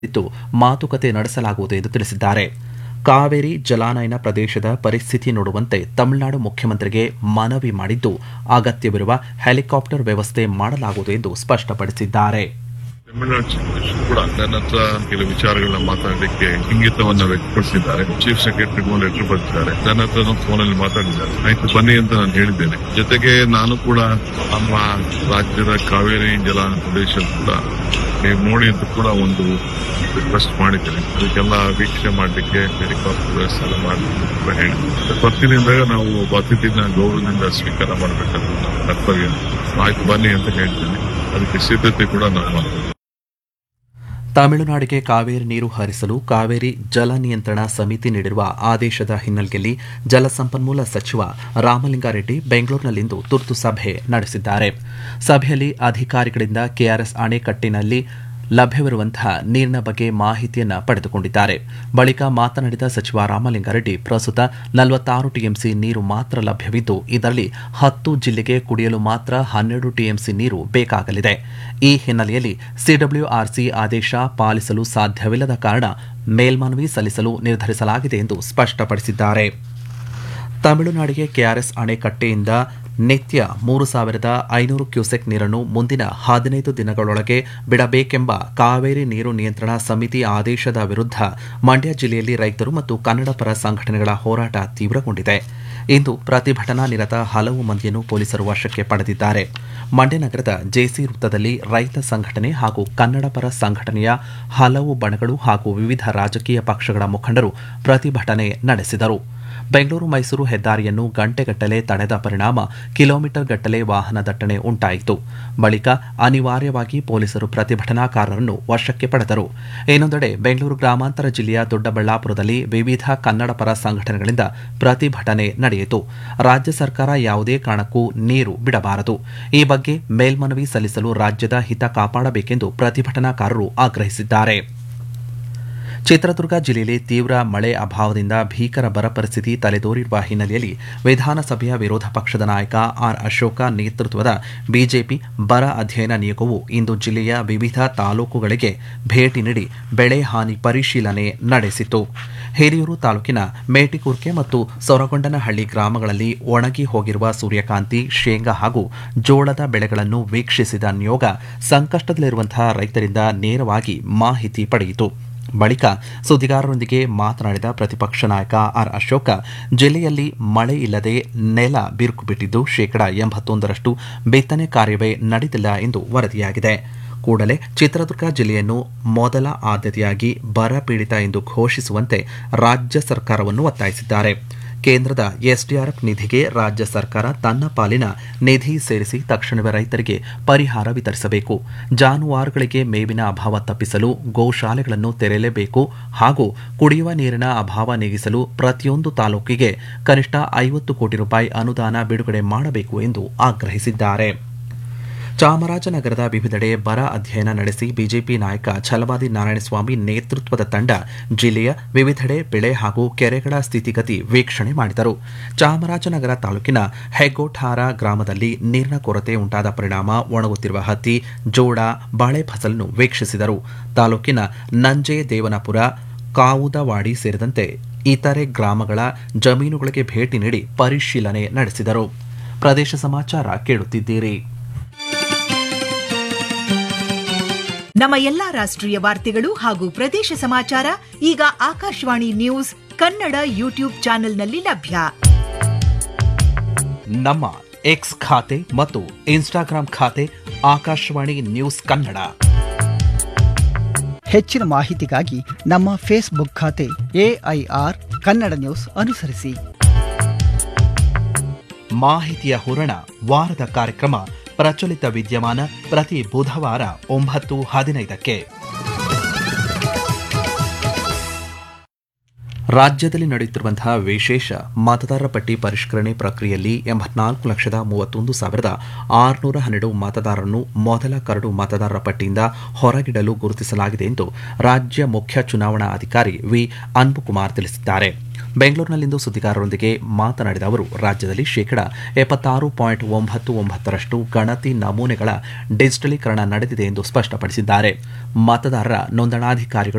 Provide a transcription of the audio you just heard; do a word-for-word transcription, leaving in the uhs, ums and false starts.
ಇದ್ದು ಮಾತುಕತೆ ನಡೆಸಲಾಗುವುದು ಎಂದು ತಿಳಿಸಿದ್ದಾರೆ. ಕಾವೇರಿ ಜಲಾನಯನ ಪ್ರದೇಶದ ಪರಿಸ್ಥಿತಿ ನೋಡುವಂತೆ ತಮಿಳುನಾಡು ಮುಖ್ಯಮಂತ್ರಿಗೆ ಮನವಿ ಮಾಡಿದ್ದು ಅಗತ್ಯವಿರುವ ಹೆಲಿಕಾಪ್ಟರ್ ವ್ಯವಸ್ಥೆ ಮಾಡಲಾಗುವುದು ಎಂದು ಸ್ಪಷ್ಟಪಡಿಸಿದ್ದಾರೆ. ತಮಿಳುನಾಡು ಕೂಡ ನನ್ನ ಹತ್ರ ಕೆಲವು ವಿಚಾರಗಳನ್ನ ಮಾತಾಡಲಿಕ್ಕೆ ಇಂಗಿತವನ್ನ ವ್ಯಕ್ತಪಡಿಸಿದ್ದಾರೆ. ಚೀಫ್ ಸೆಕ್ರೆಟರಿಗೂ ಲೆಟರ್ ಬರೆದಿದ್ದಾರೆ. ನನ್ನ ಹತ್ರ ಫೋನಲ್ಲಿ ಮಾತಾಡಿದ್ದಾರೆ. ಆಯ್ತು ಬನ್ನಿ ಅಂತ ನಾನು ಹೇಳಿದ್ದೇನೆ. ಜೊತೆಗೆ ನಾನು ಕೂಡ ನಮ್ಮ ರಾಜ್ಯದ ಕಾವೇರಿ ಜಲಾನಯನ ಪ್ರದೇಶ ಕೂಡ ನೀವು ನೋಡಿ ಅಂತ ಕೂಡ ಒಂದು ರಿಕ್ವೆಸ್ಟ್ ಮಾಡಿದ್ದೇನೆ. ಅದಕ್ಕೆಲ್ಲ ವೀಕ್ಷಣೆ ಮಾಡಲಿಕ್ಕೆ ಹೆಲಿಕಾಪ್ಟರ್ ವ್ಯವಸ್ಥೆ ಎಲ್ಲ ಮಾಡಲಿಕ್ಕೆ ಹೇಳಿದ್ದೆ. ಬರ್ತೀನಿ ಅಂದಾಗ ನಾವು ಅತಿಥಿನ ಗೌರವದಿಂದ ಸ್ವೀಕಾರ ಮಾಡಬೇಕಂತ ನಮ್ಮ ಕರ್ತವ್ಯ. ಆಯ್ತು ಬನ್ನಿ ಅಂತ ಹೇಳ್ತೇನೆ. ಅದಕ್ಕೆ ಸಿದ್ಧತೆ ಕೂಡ ನಾವು ಮಾಡ್ತೇವೆ. ತಮಿಳುನಾಡಿಗೆ ಕಾವೇರಿ ನೀರು ಹರಿಸಲು ಕಾವೇರಿ ಜಲ ನಿಯಂತ್ರಣ ಸಮಿತಿ ನೀಡಿರುವ ಆದೇಶದ ಹಿನ್ನೆಲೆಯಲ್ಲಿ ಜಲಸಂಪನ್ಮೂಲ ಸಚಿವ ರಾಮಲಿಂಗಾರೆಡ್ಡಿ ಬೆಂಗಳೂರಿನಲ್ಲಿಂದು ತುರ್ತು ಸಭೆ ನಡೆಸಿದ್ದಾರೆ. ಸಭೆಯಲ್ಲಿ ಅಧಿಕಾರಿಗಳಿಂದ ಕೆಆರ್ಎಸ್ ಅಣೆಕಟ್ಟಿನಲ್ಲಿ ಲಭ್ಯವಿರುವಂತಹ ನೀರಿನ ಬಗ್ಗೆ ಮಾಹಿತಿಯನ್ನು ಪಡೆದುಕೊಂಡಿದ್ದಾರೆ. ಬಳಿಕ ಮಾತನಾಡಿದ ಸಚಿವ ರಾಮಲಿಂಗಾರೆಡ್ಡಿ, ಪ್ರಸ್ತುತ ನಲವತ್ತಾರು ಟಿಎಂಸಿ ನೀರು ಮಾತ್ರ ಲಭ್ಯವಿದ್ದು ಇದರಲ್ಲಿ ಹತ್ತು ಜಿಲ್ಲೆಗೆ ಕುಡಿಯಲು ಮಾತ್ರ ಹನ್ನೆರಡು ಟಿಎಂಸಿ ನೀರು ಬೇಕಾಗಲಿದೆ. ಈ ಹಿನ್ನೆಲೆಯಲ್ಲಿ ಸಿಡಬ್ಲ್ಯೂಆರ್ಸಿ ಆದೇಶ ಪಾಲಿಸಲು ಸಾಧ್ಯವಿಲ್ಲದ ಕಾರಣ ಮೇಲ್ಮನವಿ ಸಲ್ಲಿಸಲು ನಿರ್ಧರಿಸಲಾಗಿದೆ ಎಂದು ಸ್ಪಷ್ಟಪಡಿಸಿದ್ದಾರೆ. ತಮಿಳುನಾಡಿಗೆ ಕೆಆರ್ಎಸ್ ಅಣೆಕಟ್ಟೆಯಿಂದ ನಿತ್ಯ ಮೂರು ಸಾವಿರದ ಐನೂರು ಕ್ಯೂಸೆಕ್ ನೀರನ್ನು ಮುಂದಿನ ಹದಿನೈದು ದಿನಗಳೊಳಗೆ ಬಿಡಬೇಕೆಂಬ ಕಾವೇರಿ ನೀರು ನಿಯಂತ್ರಣ ಸಮಿತಿ ಆದೇಶದ ವಿರುದ್ಧ ಮಂಡ್ಯ ಜಿಲ್ಲೆಯಲ್ಲಿ ರೈತರು ಮತ್ತು ಕನ್ನಡಪರ ಸಂಘಟನೆಗಳ ಹೋರಾಟ ತೀವ್ರಗೊಂಡಿದೆ. ಇಂದು ಪ್ರತಿಭಟನಾ ನಿರತ ಹಲವು ಮಂದಿಯನ್ನು ಪೊಲೀಸರು ವಶಕ್ಕೆ ಪಡೆದಿದ್ದಾರೆ. ಮಂಡ್ಯ ನಗರದ ಜೆಸಿ ವೃತ್ತದಲ್ಲಿ ರೈತ ಸಂಘಟನೆ ಹಾಗೂ ಕನ್ನಡಪರ ಸಂಘಟನೆಯ ಹಲವು ಬಣಗಳು ಹಾಗೂ ವಿವಿಧ ರಾಜಕೀಯ ಪಕ್ಷಗಳ ಮುಖಂಡರು ಪ್ರತಿಭಟನೆ ನಡೆಸಿದರು. ಬೆಂಗಳೂರು ಮೈಸೂರು ಹೆದ್ದಾರಿಯನ್ನು ಗಂಟೆಗಟ್ಟಲೆ ತಡೆದ ಪರಿಣಾಮ ಕಿಲೋಮೀಟರ್ ಗಟ್ಟಲೆ ವಾಹನ ದಟ್ಟಣೆ ಉಂಟಾಯಿತು. ಬಳಿಕ ಅನಿವಾರ್ಯವಾಗಿ ಪೊಲೀಸರು ಪ್ರತಿಭಟನಾಕಾರರನ್ನು ವಶಕ್ಕೆ ಪಡೆದರು. ಇನ್ನೊಂದೆಡೆ ಬೆಂಗಳೂರು ಗ್ರಾಮಾಂತರ ಜಿಲ್ಲೆಯ ದೊಡ್ಡಬಳ್ಳಾಪುರದಲ್ಲಿ ವಿವಿಧ ಕನ್ನಡಪರ ಸಂಘಟನೆಗಳಿಂದ ಪ್ರತಿಭಟನೆ ನಡೆಯಿತು. ರಾಜ್ಯ ಸರ್ಕಾರ ಯಾವುದೇ ಕಾರಣಕ್ಕೂ ನೀರು ಬಿಡಬಾರದು, ಈ ಬಗ್ಗೆ ಮೇಲ್ಮನವಿ ಸಲ್ಲಿಸಲು ರಾಜ್ಯದ ಹಿತ ಕಾಪಾಡಬೇಕೆಂದು ಪ್ರತಿಭಟನಾಕಾರರು ಆಗ್ರಹಿಸಿದ್ದಾರೆ. ಚಿತ್ರದುರ್ಗ ಜಿಲ್ಲೆಯಲ್ಲಿ ತೀವ್ರ ಮಳೆ ಅಭಾವದಿಂದ ಭೀಕರ ಬರ ಪರಿಸ್ಥಿತಿ ತಲೆದೋರಿರುವ ಹಿನ್ನೆಲೆಯಲ್ಲಿ ವಿಧಾನಸಭೆಯ ವಿರೋಧ ಪಕ್ಷದ ನಾಯಕ ಆರ್ ಅಶೋಕ ನೇತೃತ್ವದ ಬಿಜೆಪಿ ಬರ ಅಧ್ಯಯನ ನಿಯೋಗವು ಇಂದು ಜಿಲ್ಲೆಯ ವಿವಿಧ ತಾಲೂಕುಗಳಿಗೆ ಭೇಟಿ ನೀಡಿ ಬೆಳೆ ಹಾನಿ ಪರಿಶೀಲನೆ ನಡೆಸಿತು. ಹಿರಿಯೂರು ತಾಲೂಕಿನ ಮೇಟಿಕುರ್ಕೆ ಮತ್ತು ಸೊರಗೊಂಡನಹಳ್ಳಿ ಗ್ರಾಮಗಳಲ್ಲಿ ಒಣಗಿ ಹೋಗಿರುವ ಸೂರ್ಯಕಾಂತಿ, ಶೇಂಗಾ ಹಾಗೂ ಜೋಳದ ಬೆಳೆಗಳನ್ನು ವೀಕ್ಷಿಸಿದ ನಿಯೋಗ ಸಂಕಷ್ಟದಲ್ಲಿರುವಂತಹ ರೈತರಿಂದ ನೇರವಾಗಿ ಮಾಹಿತಿ ಪಡೆಯಿತು. ಬಳಿಕ ಸುದ್ದಿಗಾರರೊಂದಿಗೆ ಮಾತನಾಡಿದ ಪ್ರತಿಪಕ್ಷ ನಾಯಕ ಆರ್ ಅಶೋಕ, ಜಿಲ್ಲೆಯಲ್ಲಿ ಮಳೆ ಇಲ್ಲದೆ ನೆಲ ಬಿರುಕು ಬಿಟ್ಟಿದ್ದು ಶೇಕಡಾ ಎಂಬತ್ತೊಂದರಷ್ಟು ಬಿತ್ತನೆ ಕಾರ್ಯವೇ ನಡೆದಿಲ್ಲ ಎಂದು ವರದಿಯಾಗಿದೆ. ಕೂಡಲೇ ಚಿತ್ರದುರ್ಗ ಜಿಲ್ಲೆಯನ್ನು ಮೊದಲ ಆದ್ಯತೆಯಾಗಿ ಬರ ಪೀಡಿತ ಎಂದು ಘೋಷಿಸುವಂತೆ ರಾಜ್ಯ ಸರ್ಕಾರವನ್ನು ಒತ್ತಾಯಿಸಿದ್ದಾರೆ. ಕೇಂದ್ರದ ಎಸ್ಡಿಆರ್ಎಫ್ ನಿಧಿಗೆ ರಾಜ್ಯ ಸರ್ಕಾರ ತನ್ನ ಪಾಲಿನ ನಿಧಿ ಸೇರಿಸಿ ತಕ್ಷಣವೇ ರೈತರಿಗೆ ಪರಿಹಾರ ವಿತರಿಸಬೇಕು. ಜಾನುವಾರುಗಳಿಗೆ ಮೇವಿನ ಅಭಾವ ತಪ್ಪಿಸಲು ಗೋಶಾಲೆಗಳನ್ನು ತೆರೆಯಲೇಬೇಕು ಹಾಗೂ ಕುಡಿಯುವ ನೀರಿನ ಅಭಾವ ನೀಗಿಸಲು ಪ್ರತಿಯೊಂದು ತಾಲೂಕಿಗೆ ಕನಿಷ್ಠ ಐವತ್ತು ಕೋಟಿ ರೂಪಾಯಿ ಅನುದಾನ ಬಿಡುಗಡೆ ಮಾಡಬೇಕು ಎಂದು ಆಗ್ರಹಿಸಿದ್ದಾರೆ. ಚಾಮರಾಜನಗರದ ವಿವಿಧೆಡೆ ಬರ ಅಧ್ಯಯನ ನಡೆಸಿ ಬಿಜೆಪಿ ನಾಯಕ ಛಲವಾದಿ ನಾರಾಯಣಸ್ವಾಮಿ ನೇತೃತ್ವದ ತಂಡ ಜಿಲ್ಲೆಯ ವಿವಿಧೆಡೆ ಬೆಳೆ ಹಾಗೂ ಕೆರೆಗಳ ಸ್ಥಿತಿಗತಿ ವೀಕ್ಷಣೆ ಮಾಡಿದರು. ಚಾಮರಾಜನಗರ ತಾಲೂಕಿನ ಹೆಗ್ಗೋಠಾರ ಗ್ರಾಮದಲ್ಲಿ ನೀರಿನ ಕೊರತೆ ಉಂಟಾದ ಪರಿಣಾಮ ಒಣಗುತ್ತಿರುವ ಹತ್ತಿ, ಜೋಳ, ಬಾಳೆ ಫಸಲನ್ನು ವೀಕ್ಷಿಸಿದರು. ತಾಲೂಕಿನ ನಂಜೆ ದೇವನಪುರ, ಕಾವುದವಾಡಿ ಸೇರಿದಂತೆ ಇತರೆ ಗ್ರಾಮಗಳ ಜಮೀನುಗಳಿಗೆ ಭೇಟಿ ನೀಡಿ ಪರಿಶೀಲನೆ ನಡೆಸಿದರು. ಪ್ರದೇಶ ಸಮಾಚಾರ ಕೇಳುತ್ತಿದ್ದೀರಿ. ನಮ್ಮ ಎಲ್ಲಾ ರಾಷ್ಟ್ರೀಯ ವಾರ್ತೆಗಳು ಹಾಗೂ ಪ್ರದೇಶ ಸಮಾಚಾರ ಈಗ ಆಕಾಶವಾಣಿ ನ್ಯೂಸ್ ಕನ್ನಡ ಯೂಟ್ಯೂಬ್ ಚಾನೆಲ್ನಲ್ಲಿ ಲಭ್ಯ. ನಮ್ಮ ಎಕ್ಸ್ ಖಾತೆ ಮತ್ತು ಇನ್ಸ್ಟಾಗ್ರಾಂ ಖಾತೆ ಆಕಾಶವಾಣಿ ನ್ಯೂಸ್ ಕನ್ನಡ. ಹೆಚ್ಚಿನ ಮಾಹಿತಿಗಾಗಿ ನಮ್ಮ ಫೇಸ್ಬುಕ್ ಖಾತೆ ಎಐಆರ್ ಕನ್ನಡ ನ್ಯೂಸ್ ಅನುಸರಿಸಿ. ಮಾಹಿತಿಯ ಹೂರಣ ವಾರದ ಕಾರ್ಯಕ್ರಮ ಪ್ರಚಲಿತ ವಿದ್ಯಮಾನ ಪ್ರತಿ ಬುಧವಾರ ಒಂಬತ್ತು ಹದಿನೈದಕ್ಕೆ. ರಾಜ್ಯದಲ್ಲಿ ನಡೆಯುತ್ತಿರುವಂತಹ ವಿಶೇಷ ಮತದಾರರ ಪಟ್ಟಿ ಪರಿಷ್ಕರಣೆ ಪ್ರಕ್ರಿಯೆಯಲ್ಲಿ ಎಂಬತ್ನಾಲ್ಕು ಲಕ್ಷದ ಮೂವತ್ತೊಂದು ಸಾವಿರದ ಆರುನೂರ ಹನ್ನೆರಡು ಮತದಾರರನ್ನು ಮೊದಲ ಕರಡು ಮತದಾರರ ಪಟ್ಟಿಯಿಂದ ಹೊರಗಿಡಲು ಗುರುತಿಸಲಾಗಿದೆ ಎಂದು ರಾಜ್ಯ ಮುಖ್ಯ ಚುನಾವಣಾ ಅಧಿಕಾರಿ ವಿ ಅನ್ಬುಕುಮಾರ್ ತಿಳಿಸಿದ್ದಾರೆ. ಬೆಂಗಳೂರಿನಲ್ಲಿಂದು ಸುದ್ದಿಗಾರರೊಂದಿಗೆ ಮಾತನಾಡಿದ ಅವರು ರಾಜ್ಯದಲ್ಲಿ ಶೇಕಡಾ ಎಪ್ಪತ್ತಾರು ಪಾಯಿಂಟ್ ಒಂಬತ್ತು ಒಂಬತ್ತರಷ್ಟು ಗಣತಿ ನಮೂನೆಗಳ ಡಿಜಿಟಲೀಕರಣ ನಡೆದಿದೆ ಎಂದು ಸ್ಪಷ್ಟಪಡಿಸಿದ್ದಾರೆ. ಮತದಾರರ ನೋಂದಣಾಧಿಕಾರಿಗಳು